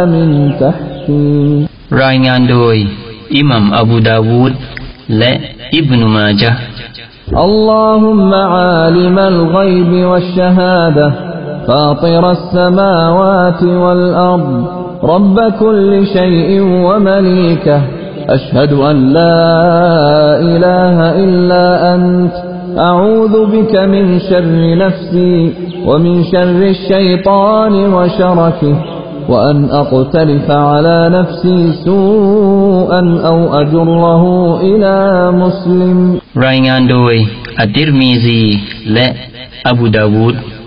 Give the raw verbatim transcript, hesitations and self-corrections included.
من تحتي รายงานโดยอิหมัมอบูดาวูดและอิบนุมาญะห์ اللهم عالم الغيب والشهادة فاطر السماوات والأرض رب كل شيء ومليكه أشهد أن لا إله إلا أنت أعوذ بك من شر نفسي ومن شر الشيطان وشركه وأن أقترف على نفسي سوءا أو أجره إلى مسلم รายงานโดยอัตติรมีซีและอบูดาวูด